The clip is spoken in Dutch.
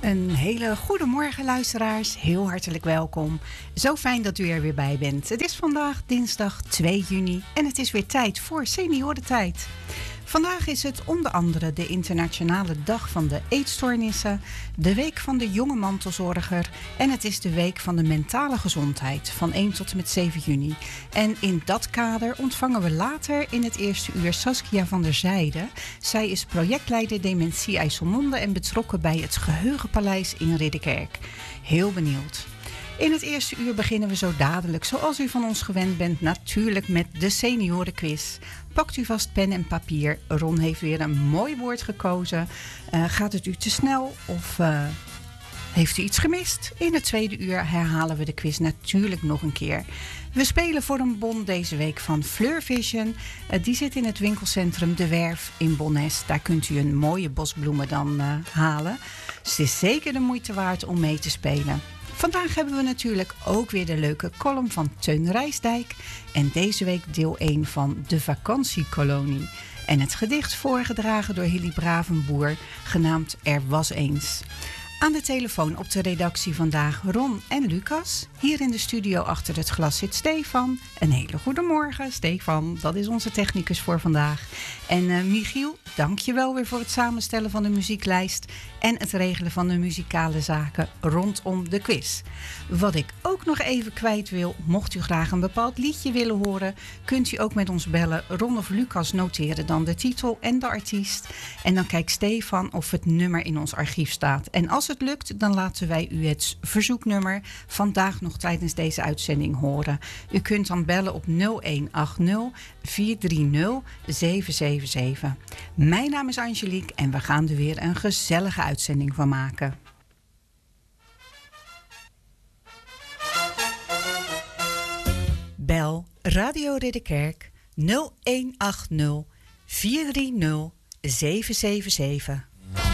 Een hele goede morgen, luisteraars. Heel hartelijk welkom. Zo fijn dat u er weer bij bent. Het is vandaag dinsdag 2 juni en het is weer tijd voor Seniorentijd. Vandaag is het onder andere de internationale dag van de eetstoornissen, de week van de jonge mantelzorger en het is de week van de mentale gezondheid van 1 tot en met 7 juni. En in dat kader ontvangen we later in het eerste uur Saskia van der Zijde. Zij is projectleider Dementie IJsselmonde en betrokken bij het Geheugenpaleis in Ridderkerk. Heel benieuwd. In het eerste uur beginnen we zo dadelijk, zoals u van ons gewend bent, natuurlijk met de seniorenquiz. Pakt u vast pen en papier. Ron heeft weer een mooi woord gekozen. Gaat het u te snel of heeft u iets gemist? In het tweede uur herhalen we de quiz natuurlijk nog een keer. We spelen voor een bon deze week van Fleur Vision. Die zit in het winkelcentrum De Werf in Bonnes. Daar kunt u een mooie bosbloemen dan halen. Dus het is zeker de moeite waard om mee te spelen. Vandaag hebben we natuurlijk ook weer de leuke column van Teun Rijsdijk. En deze week deel 1 van De Vakantiekolonie. En het gedicht voorgedragen door Hilly Bravenboer, genaamd Er was eens. Aan de telefoon op de redactie vandaag Ron en Lucas. Hier in de studio achter het glas zit Stefan. Een hele goede morgen, Stefan. Dat is onze technicus voor vandaag. En Michiel, dank je wel weer voor het samenstellen van de muzieklijst en het regelen van de muzikale zaken rondom de quiz. Wat ik ook nog even kwijt wil, mocht u graag een bepaald liedje willen horen, kunt u ook met ons bellen. Ron of Lucas noteren dan de titel en de artiest. En dan kijkt Stefan of het nummer in ons archief staat. En als het lukt, dan laten wij u het verzoeknummer vandaag nog tijdens deze uitzending horen. U kunt dan bellen op 0180 430 777. Mijn naam is Angelique en we gaan er weer een gezellige uitzending van maken. Bel Radio Ridderkerk 0180 430 777.